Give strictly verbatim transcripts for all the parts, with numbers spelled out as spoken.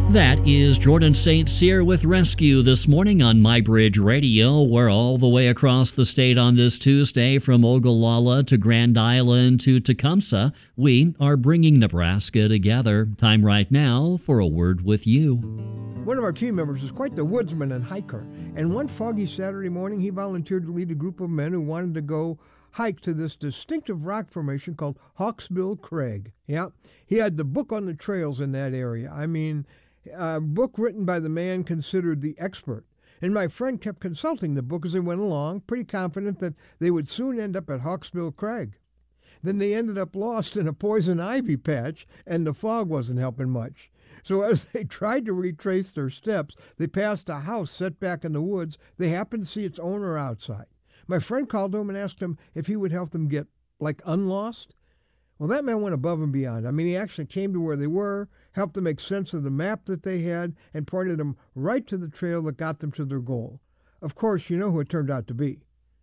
That is Jordan Saint Cyr with Rescue this morning on MyBridge Radio. We're all the way across the state on this Tuesday, from Ogallala to Grand Island to Tecumseh. We are bringing Nebraska together. Time right now for a word with you. One of our team members is quite the woodsman and hiker, and one foggy Saturday morning he volunteered to lead a group of men who wanted to go hike to this distinctive rock formation called Hawksbill Crag. Yeah, he had the book on the trails in that area. I mean, a book written by the man considered the expert. And my friend kept consulting the book as they went along, pretty confident that they would soon end up at Hawksbill Crag. Then they ended up lost in a poison ivy patch, and the fog wasn't helping much. So as they tried to retrace their steps, they passed a house set back in the woods. They happened to see its owner outside. My friend called him and asked him if he would help them get, like, unlost. Well, that man went above and beyond. I mean, he actually came to where they were, helped them make sense of the map that they had, and pointed them right to the trail that got them to their goal. Of course, you know who it turned out to be.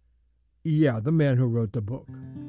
Yeah, the man who wrote the book.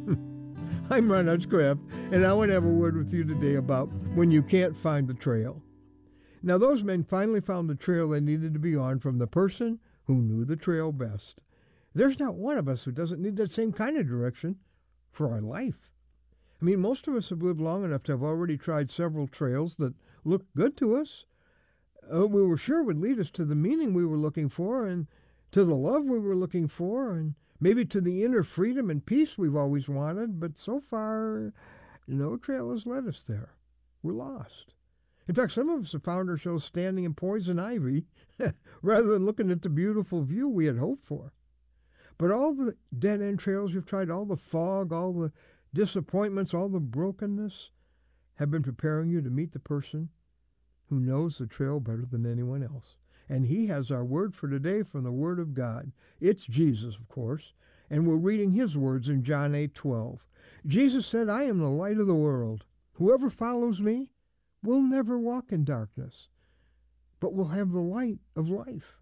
I'm Ron Hutchcraft, and I want to have a word with you today about when you can't find the trail. Now, those men finally found the trail they needed to be on from the person who knew the trail best. There's not one of us who doesn't need that same kind of direction for our life. I mean, most of us have lived long enough to have already tried several trails that looked good to us. Uh, we were sure would lead us to the meaning we were looking for, and to the love we were looking for, and maybe to the inner freedom and peace we've always wanted. But so far, no trail has led us there. We're lost. In fact, some of us have found ourselves standing in poison ivy rather than looking at the beautiful view we had hoped for. But all the dead-end trails we've tried, all the fog, all the disappointments, all the brokenness, have been preparing you to meet the person who knows the trail better than anyone else. And he has our word for today from the Word of God. It's Jesus, of course, and we're reading his words in John eight twelve. Jesus said, "I am the light of the world. Whoever follows me will never walk in darkness, but will have the light of life."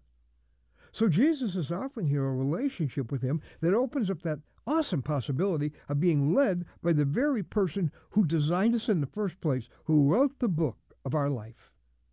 So Jesus is offering here a relationship with him that opens up that awesome possibility of being led by the very person who designed us in the first place, who wrote the book of our life.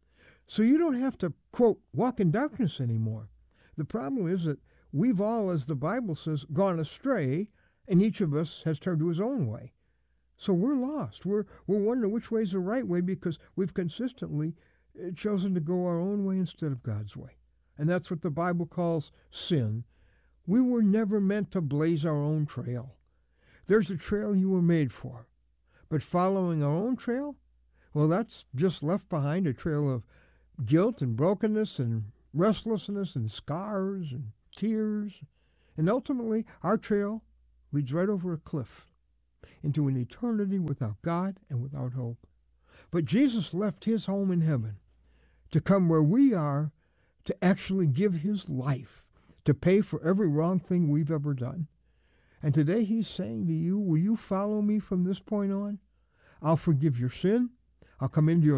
So you don't have to, quote, walk in darkness anymore. The problem is that we've all, as the Bible says, gone astray, and each of us has turned to his own way. So we're lost. We're, we're wondering which way is the right way because we've consistently chosen to go our own way instead of God's way. And that's what the Bible calls sin. We were never meant to blaze our own trail. There's a trail you were made for. But following our own trail, well, that's just left behind a trail of guilt and brokenness and restlessness and scars and tears. And ultimately, our trail leads right over a cliff into an eternity without God and without hope. But Jesus left his home in heaven to come where we are, to actually give his life, to pay for every wrong thing we've ever done. And today he's saying to you, will you follow me from this point on? I'll forgive your sin. I'll come into your